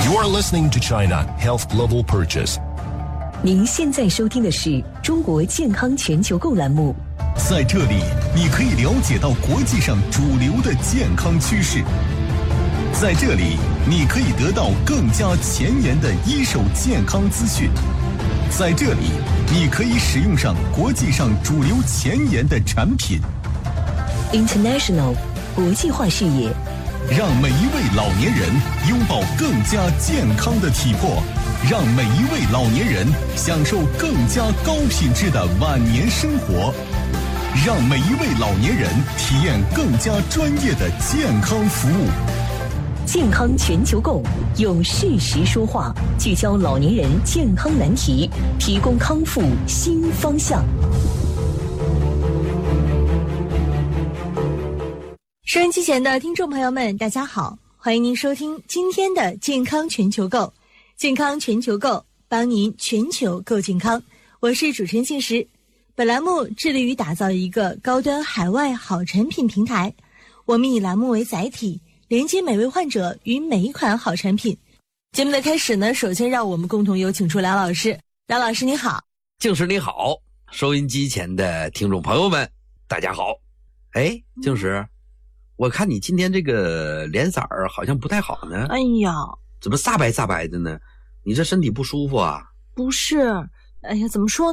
You are listening to China Health Global Purchase。 您现在收听的是中国健康全球购栏目。 在这里，你可以了解到国际上主流的健康趋势。在这里，你可以得到更加前沿的一手健康资讯。在这里，你可以使用上国际上主流前沿的产品。 International 国际化视野， 让每一位老年人拥抱更加健康的体魄，让每一位老年人享受更加高品质的晚年生活，让每一位老年人体验更加专业的健康服务。 健康全球购，用事实说话，聚焦老年人健康难题，提供康复新方向。 收音机前的听众朋友们，大家好，欢迎您收听今天的健康全球购。健康全球购，帮您全球购健康。我是主持人信实。本栏目致力于打造一个高端海外好产品平台，我们以栏目为载体，连接每位患者与每一款好产品。节目的开始呢，首先让我们共同有请出梁老师。梁老师你好。 静实你好，收音机前的听众朋友们大家好。哎，静实，我看你今天这个脸色儿好像不太好呢。 哎呀， 怎么煞白煞白的呢？你这身体不舒服啊？ 不是，哎呀，怎么说